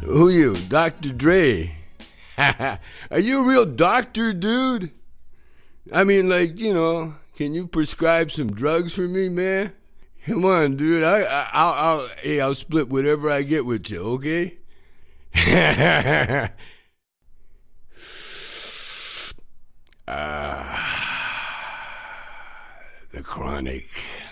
Who you, Dr. Dre? Are you a real doctor, dude? I mean, like, can you prescribe some drugs for me, man? Come on, dude. I'll split whatever I get with you, okay? The Chronic.